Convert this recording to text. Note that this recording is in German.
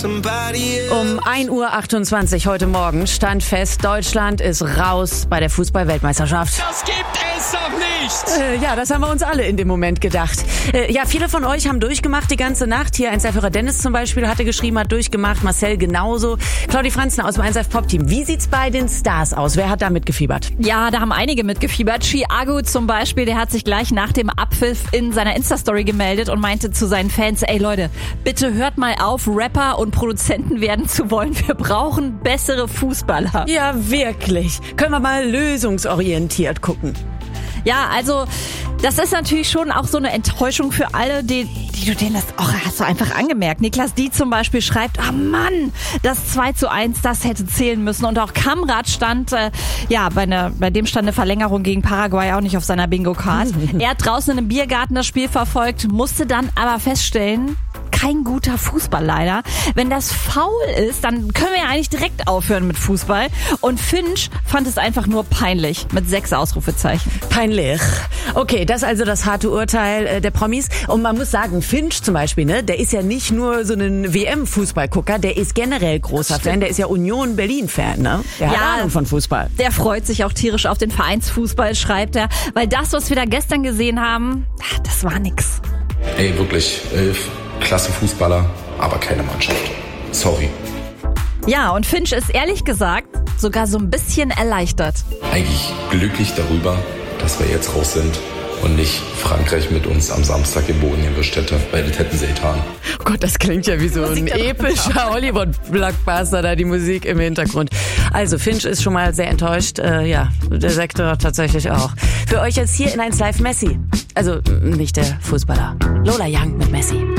Um 1:28 Uhr heute Morgen stand fest, Deutschland ist raus bei der Fußball-Weltmeisterschaft. Das gibt es doch nicht! Ja, das haben wir uns alle in dem Moment gedacht. Ja, viele von euch haben durchgemacht die ganze Nacht. Hier 1Live-Hörer Dennis zum Beispiel hatte geschrieben, hat durchgemacht. Marcel genauso. Claudi Franzner aus dem 1Live-Pop-Team. Wie sieht's bei den Stars aus? Wer hat da mitgefiebert? Ja, da haben einige mitgefiebert. Chiago zum Beispiel, der hat sich gleich nach dem Abpfiff in seiner Insta-Story gemeldet und meinte zu seinen Fans, ey Leute, bitte hört mal auf, Rapper und Produzenten werden zu wollen. Wir brauchen bessere Fußballer. Ja, wirklich. Können wir mal lösungsorientiert gucken. Ja, also das ist natürlich schon auch so eine Enttäuschung für alle, die du denen das hast du einfach angemerkt. Niklas Die zum Beispiel schreibt, oh Mann, das 2:1, das hätte zählen müssen. Und auch Kamrat stand, bei dem stand eine Verlängerung gegen Paraguay auch nicht auf seiner Bingo-Card. Er hat draußen in einem Biergarten das Spiel verfolgt, musste dann aber feststellen, kein guter Fußball leider. Wenn das faul ist, dann können wir ja eigentlich direkt aufhören mit Fußball. Und Finch fand es einfach nur peinlich mit 6 Ausrufezeichen. Peinlich. Okay, das ist also das harte Urteil der Promis. Und man muss sagen, Finch zum Beispiel, ne, der ist ja nicht nur so ein WM-Fußballgucker, der ist generell großer Fan. Der ist ja Union Berlin-Fan, ne? Der hat Ahnung von Fußball. Der freut sich auch tierisch auf den Vereinsfußball, schreibt er. Weil das, was wir da gestern gesehen haben, das war nix. Ey, wirklich, 11 klasse Fußballer, aber keine Mannschaft. Sorry. Ja, und Finch ist ehrlich gesagt sogar so ein bisschen erleichtert. Eigentlich glücklich darüber, dass wir jetzt raus sind und nicht Frankreich mit uns am Samstag im Boden erwischt hätte, weil das hätten sie getan. Oh Gott, das klingt ja wie so ein epischer Hollywood-Blockbuster, da die Musik im Hintergrund. Also Finch ist schon mal sehr enttäuscht. Der Sektor tatsächlich auch. Für euch jetzt hier in 1Live Messi. Also nicht der Fußballer. Lola Young mit Messi.